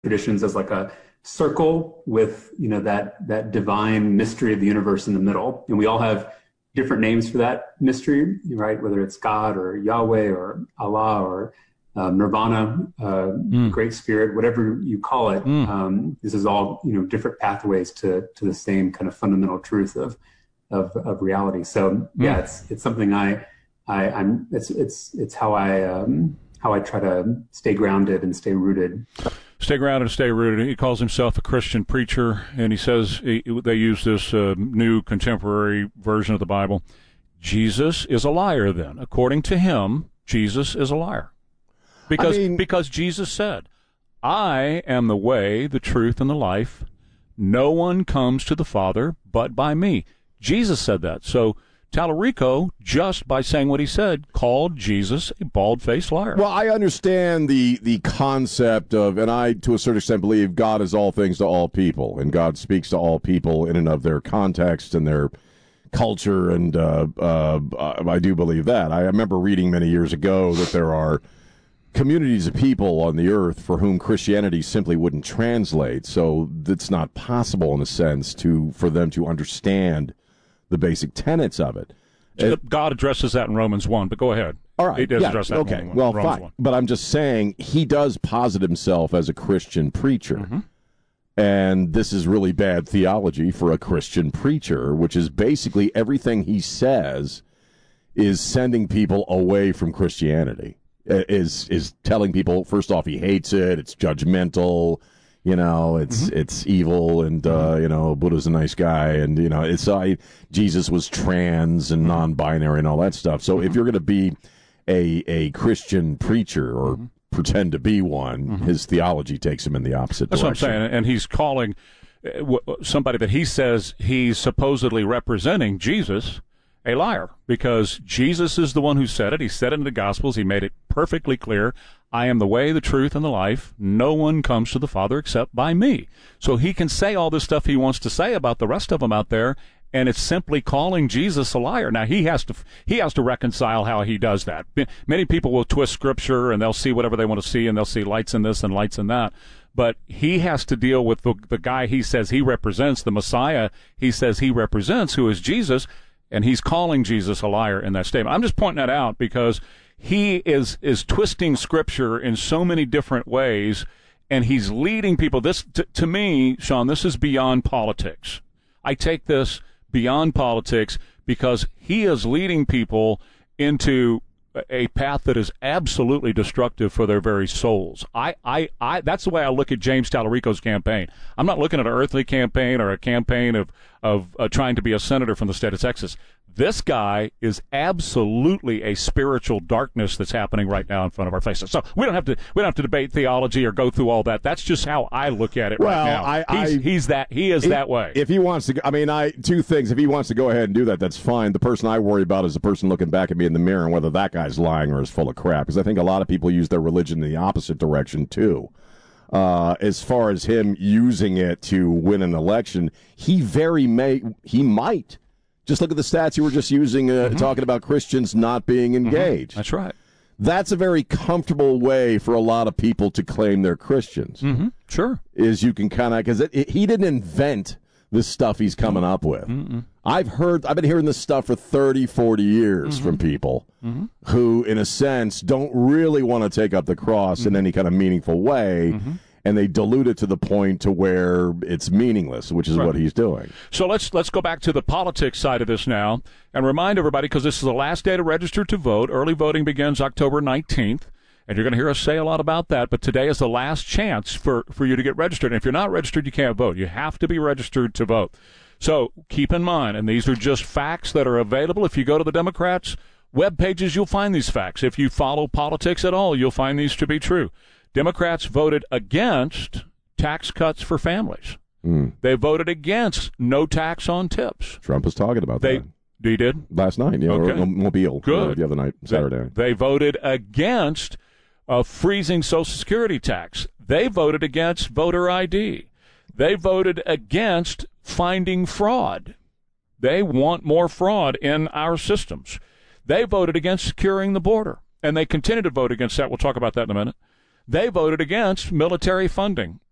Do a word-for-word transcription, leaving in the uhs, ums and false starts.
traditions as like a circle with, you know, that that divine mystery of the universe in the middle. And we all have different names for that mystery, right? Whether it's God or Yahweh or Allah or uh, Nirvana, uh, mm. Great Spirit, whatever you call it. Mm. Um, this is all, you know, different pathways to to the same kind of fundamental truth of of, of reality. So yeah, mm. it's it's something I I I'm it's it's it's how I um, how I try to stay grounded and stay rooted. Stay grounded and stay rooted. He calls himself a Christian preacher, and he says he, they use this uh, new contemporary version of the Bible. Jesus is a liar then. According to him, Jesus is a liar. Because, I mean, because Jesus said, I am the way, the truth, and the life. No one comes to the Father but by me. Jesus said that. So Tallarico, just by saying what he said, called Jesus a bald-faced liar. Well, I understand the the concept of, and I, to a certain extent, believe God is all things to all people, and God speaks to all people in and of their context and their culture, and uh, uh, I do believe that. I remember reading many years ago that there are communities of people on the earth for whom Christianity simply wouldn't translate, so it's not possible, in a sense, to for them to understand the basic tenets of it. it. God addresses that in Romans one, but go ahead. All right. He does yeah, address that okay. in Romans, well, Romans fine. one. But I'm just saying he does posit himself as a Christian preacher. Mm-hmm. And this is really bad theology for a Christian preacher, which is basically everything he says is sending people away from Christianity, is is telling people, first off, he hates it, it's judgmental, you know, it's mm-hmm. it's evil, and uh, you know, Buddha's a nice guy, and you know, it's uh, Jesus was trans and non-binary and all that stuff. So mm-hmm. if you're going to be a a Christian preacher or mm-hmm. pretend to be one, mm-hmm. his theology takes him in the opposite That's direction. That's what I'm saying, and he's calling somebody that he says he's supposedly representing, Jesus, a liar, because Jesus is the one who said it. He said it in the Gospels. He made it perfectly clear. I am the way, the truth, and the life. No one comes to the Father except by me. So he can say all this stuff he wants to say about the rest of them out there, and it's simply calling Jesus a liar. Now, he has to he has to reconcile how he does that. Many people will twist Scripture, and they'll see whatever they want to see, and they'll see lights in this and lights in that. But he has to deal with the, the guy he says he represents, the Messiah he says he represents, who is Jesus, and he's calling Jesus a liar in that statement. I'm just pointing that out because he is is twisting Scripture in so many different ways, and he's leading people. This, t- to me, Sean, this is beyond politics. I take this beyond politics because he is leading people into a path that is absolutely destructive for their very souls. I, I, I, that's the way I look at James Tallarico's campaign. I'm not looking at an earthly campaign or a campaign of, of uh, trying to be a senator from the state of Texas. This guy is absolutely a spiritual darkness that's happening right now in front of our faces. So we don't have to we don't have to debate theology or go through all that. That's just how I look at it well, right now. I, I, he's, he's that he is he, that way. If he wants to, I mean, I two things. If he wants to go ahead and do that, that's fine. The person I worry about is the person looking back at me in the mirror and whether that guy's lying or is full of crap. Because I think a lot of people use their religion in the opposite direction too. Uh, as far as him using it to win an election, he very may he might. Just look at the stats you were just using, uh, mm-hmm. talking about Christians not being engaged. Mm-hmm. That's right. That's a very comfortable way for a lot of people to claim they're Christians. Mm-hmm. Sure. Is you can kind of, because he didn't invent this stuff he's coming up with. Mm-mm. I've heard, I've been hearing this stuff for thirty, forty years mm-hmm. from people mm-hmm. who, in a sense, don't really want to take up the cross mm-hmm. in any kind of meaningful way. Mm-hmm. And they dilute it to the point to where it's meaningless, which is right. what he's doing. So let's let's go back to the politics side of this now and remind everybody, because this is the last day to register to vote. Early voting begins October nineteenth, and you're going to hear us say a lot about that. But today is the last chance for, for you to get registered. And if you're not registered, you can't vote. You have to be registered to vote. So keep in mind, and these are just facts that are available. If you go to the Democrats' web pages, you'll find these facts. If you follow politics at all, you'll find these to be true. Democrats voted against tax cuts for families. Mm. They voted against no tax on tips. Trump was talking about they, that. He did? Last night, yeah, okay. or Mobile. Good. The other night, Saturday. They, they voted against uh, freezing Social Security tax. They voted against voter I D. They voted against finding fraud. They want more fraud in our systems. They voted against securing the border, and they continue to vote against that. We'll talk about that in a minute. They voted against military funding.